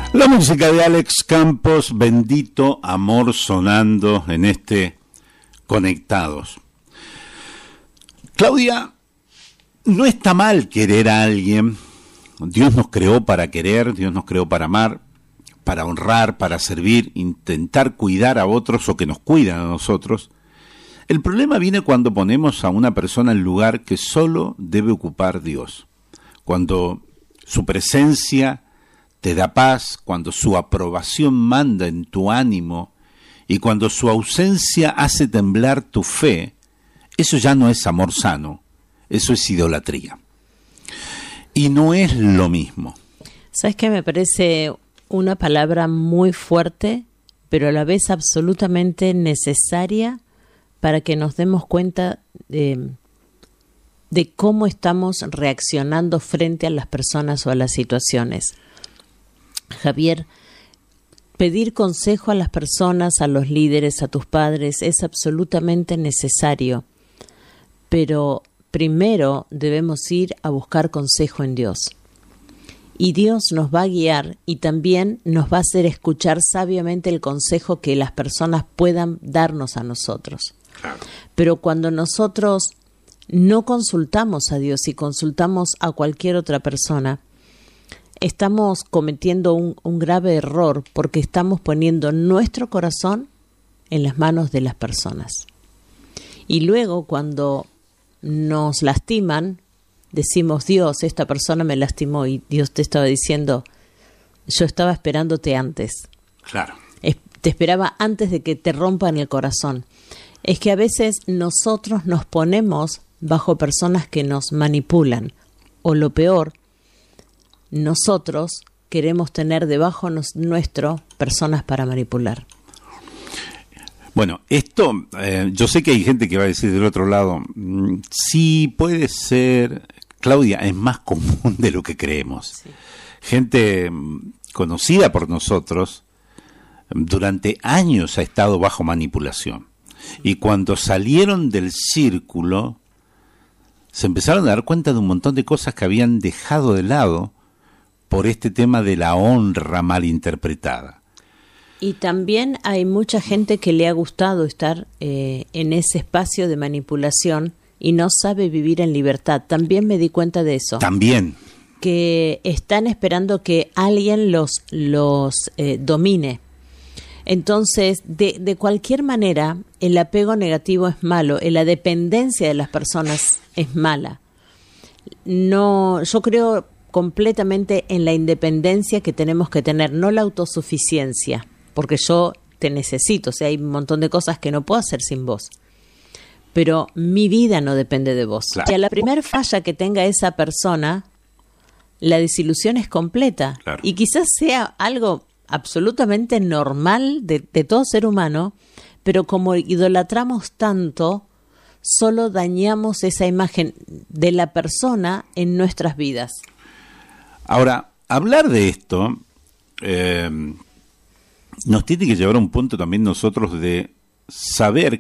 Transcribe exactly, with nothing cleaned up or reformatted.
La música de Alex Campos, Bendito Amor, sonando en este Conectados. Claudia, no está mal querer a alguien. Dios nos creó para querer, Dios nos creó para amar, para honrar, para servir, intentar cuidar a otros o que nos cuidan a nosotros. El problema viene cuando ponemos a una persona en el lugar que solo debe ocupar Dios. Cuando su presencia te da paz, cuando su aprobación manda en tu ánimo y cuando su ausencia hace temblar tu fe, eso ya no es amor sano, eso es idolatría. Y no es lo mismo. ¿Sabes qué? Me parece una palabra muy fuerte, pero a la vez absolutamente necesaria para que nos demos cuenta de, de cómo estamos reaccionando frente a las personas o a las situaciones. Javier, pedir consejo a las personas, a los líderes, a tus padres, es absolutamente necesario, pero primero debemos ir a buscar consejo en Dios. Y Dios nos va a guiar y también nos va a hacer escuchar sabiamente el consejo que las personas puedan darnos a nosotros. Claro. Pero cuando nosotros no consultamos a Dios y consultamos a cualquier otra persona, estamos cometiendo un, un grave error porque estamos poniendo nuestro corazón en las manos de las personas. Y luego cuando nos lastiman, decimos, Dios, esta persona me lastimó, y Dios te estaba diciendo, yo estaba esperándote antes. Claro. Es, te esperaba antes de que te rompan el corazón. Es que a veces nosotros nos ponemos bajo personas que nos manipulan, o lo peor, nosotros queremos tener debajo nos, nuestro personas para manipular. Bueno, esto, eh, yo sé que hay gente que va a decir del otro lado, mmm, sí puede ser, Claudia, es más común de lo que creemos. Sí. Gente mmm, conocida por nosotros, durante años ha estado bajo manipulación. Y cuando salieron del círculo, se empezaron a dar cuenta de un montón de cosas que habían dejado de lado por este tema de la honra mal interpretada. Y también hay mucha gente que le ha gustado estar eh, en ese espacio de manipulación y no sabe vivir en libertad. También me di cuenta de eso. También. Que están esperando que alguien los, los eh, domine. Entonces, de, de cualquier manera, el apego negativo es malo, la dependencia de las personas es mala. No, yo creo completamente en la independencia que tenemos que tener, no la autosuficiencia, porque yo te necesito, o sea, hay un montón de cosas que no puedo hacer sin vos. Pero mi vida no depende de vos. Claro. Y a la primera falla que tenga esa persona, la desilusión es completa. Claro. Y quizás sea algo absolutamente normal de, de todo ser humano, pero como idolatramos tanto, solo dañamos esa imagen de la persona en nuestras vidas. Ahora, hablar de esto eh, nos tiene que llevar a un punto también nosotros de saber